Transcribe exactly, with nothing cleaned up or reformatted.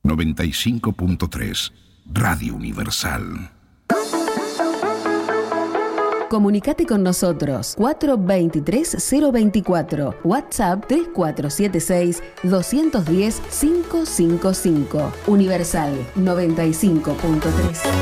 noventa y cinco punto tres, Radio Universal. Comunicate con nosotros cuatro dos tres, cero dos cuatro, WhatsApp tres cuatro siete seis, dos uno cero, cinco cinco cinco. Universal noventa y cinco punto tres.